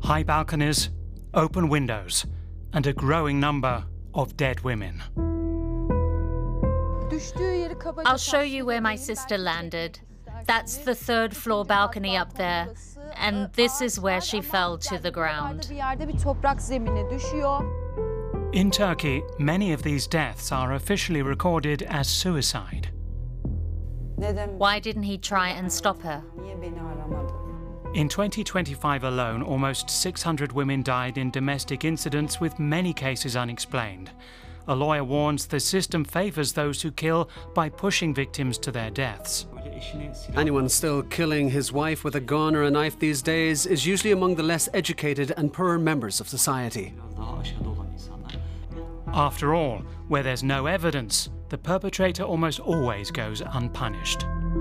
High balconies, open windows, and a growing number of dead women. I'll show you where my sister landed. That's the third floor balcony up there, and this is where she fell to the ground. In Turkey, many of these deaths are officially recorded as suicide. Why didn't he try and stop her? In 2025 alone, almost 600 women died in domestic incidents, with many cases unexplained. A lawyer warns the system favours those who kill by pushing victims to their deaths. Anyone still killing his wife with a gun or a knife these days is usually among the less educated and poorer members of society. After all, where there's no evidence, the perpetrator almost always goes unpunished.